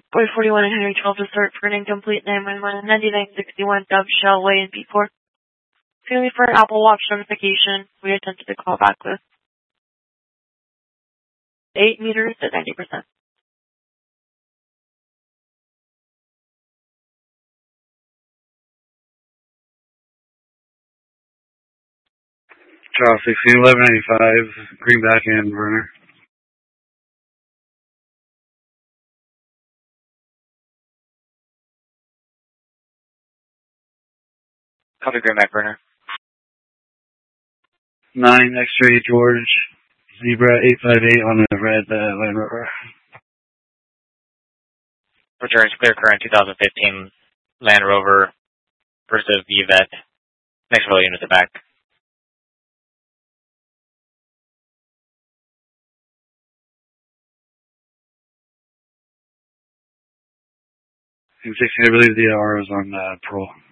Boy 41 and Henry 12 to start for an incomplete 911 Dove Shell Way in B4. Excuse me for an Apple Watch notification. We attempted to call back with 8 meters at 90%. Trial 16, 1195, Greenback and Verner. Copy Greenback, Verner. 9 X-ray George, Zebra 858 on the red Land Rover. Returns clear current 2015 Land Rover versus the Yvette. Next roll unit to back. In 16, I believe the R is on parole.